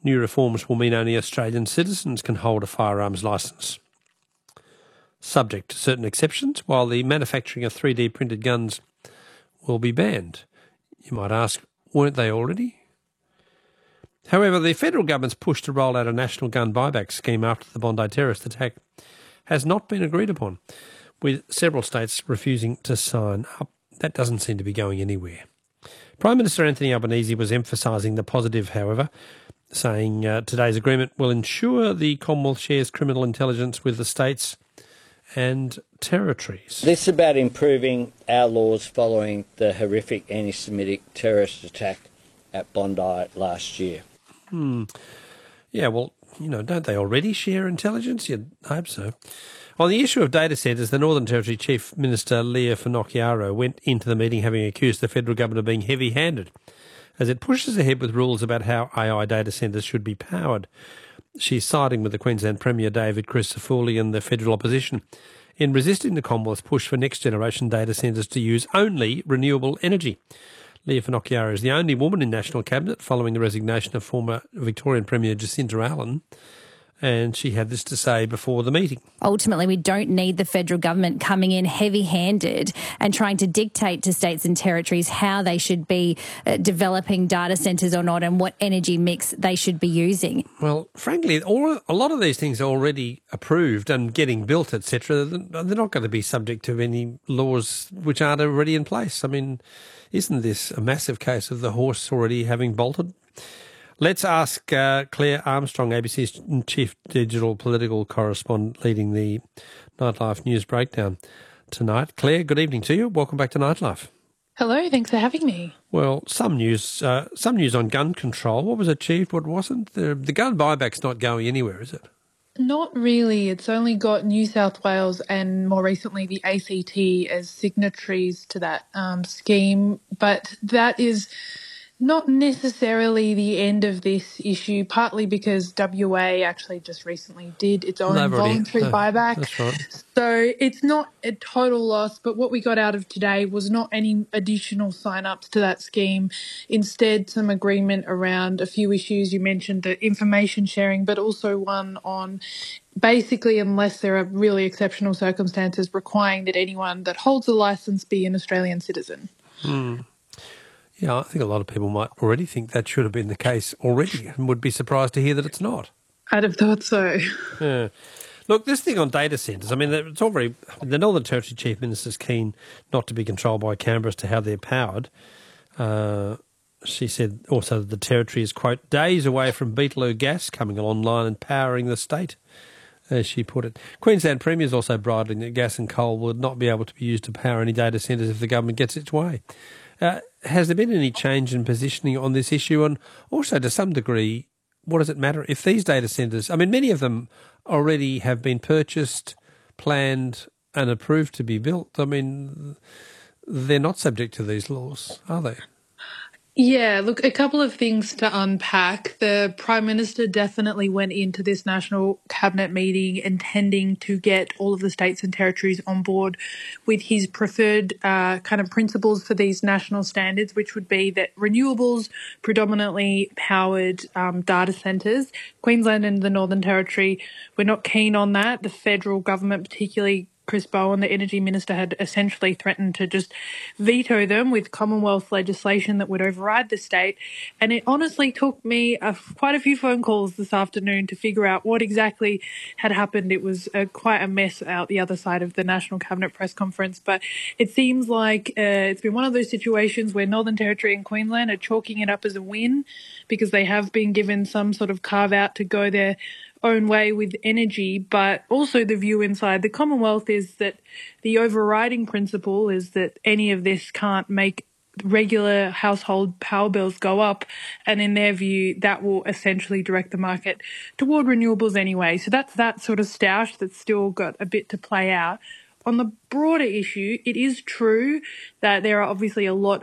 New reforms will mean only Australian citizens can hold a firearms licence, subject to certain exceptions, while the manufacturing of 3D printed guns will be banned. You might ask, weren't they already? However, the federal government's push to roll out a national gun buyback scheme after the Bondi terrorist attack has not been agreed upon, with several states refusing to sign up. That doesn't seem to be going anywhere. Prime Minister Anthony Albanese was emphasising the positive, however, saying today's agreement will ensure the Commonwealth shares criminal intelligence with the states and territories. This is about improving our laws following the horrific anti-Semitic terrorist attack at Bondi last year. Yeah, well, don't they already share intelligence? You'd hope so. On the issue of data centres, the Northern Territory Chief Minister Leah Finocchiaro went into the meeting having accused the federal government of being heavy-handed as it pushes ahead with rules about how AI data centres should be powered. She's siding with the Queensland Premier David Crisafulli and the federal opposition in resisting the Commonwealth's push for next-generation data centres to use only renewable energy. Leah Finocchiaro is the only woman in National Cabinet following the resignation of former Victorian Premier Jacinta Allen, and she had this to say before the meeting. Ultimately, we don't need the federal government coming in heavy-handed and trying to dictate to states and territories how they should be developing data centres or not and what energy mix they should be using. Well, frankly, a lot of these things are already approved and getting built, etc. They're not going to be subject to any laws which aren't already in place. I mean, isn't this a massive case of the horse already having bolted? Let's ask Claire Armstrong, ABC's Chief Digital Political Correspondent, leading the Nightlife News Breakdown tonight. Claire, good evening to you. Welcome back to Nightlife. Hello, thanks for having me. Well, some news on gun control. What was achieved, what wasn't? The gun buyback's not going anywhere, is it? Not really. It's only got New South Wales and more recently the ACT as signatories to that scheme, but that is not necessarily the end of this issue, partly because WA actually just recently did its own voluntary buyback. That's right. So it's not a total loss, but what we got out of today was not any additional sign-ups to that scheme. Instead, some agreement around a few issues. You mentioned the information sharing, but also one on basically, unless there are really exceptional circumstances, requiring that anyone that holds a licence be an Australian citizen. Yeah, I think a lot of people might already think that should have been the case already and would be surprised to hear that it's not. I'd have thought so. Yeah. Look, this thing on data centres, I mean, it's all very... The Northern Territory Chief Minister's keen not to be controlled by Canberra as to how they're powered. She said also that the Territory is, quote, days away from Beetaloo gas coming online and powering the state, as she put it. Queensland Premier is also bridling that gas and coal would not be able to be used to power any data centres if the government gets its way. Has there been any change in positioning on this issue? And also, to some degree, what does it matter if these data centres, I mean, many of them already have been purchased, planned and approved to be built. I mean, they're not subject to these laws, are they? Yeah, look, a couple of things to unpack. The Prime Minister definitely went into this National Cabinet meeting intending to get all of the states and territories on board with his preferred kind of principles for these national standards, which would be that renewables predominantly powered data centres. Queensland and the Northern Territory were not keen on that. The federal government, particularly Chris Bowen, the Energy Minister, had essentially threatened to just veto them with Commonwealth legislation that would override the state. And it honestly took me quite a few phone calls this afternoon to figure out what exactly had happened. It was quite a mess out the other side of the National Cabinet press conference. But it seems like it's been one of those situations where Northern Territory and Queensland are chalking it up as a win because they have been given some sort of carve-out to go their own way with energy, but also the view inside the Commonwealth is that the overriding principle is that any of this can't make regular household power bills go up, and in their view that will essentially direct the market toward renewables anyway. So that's that sort of stoush that's still got a bit to play out. On the broader issue, it is true that there are obviously a lot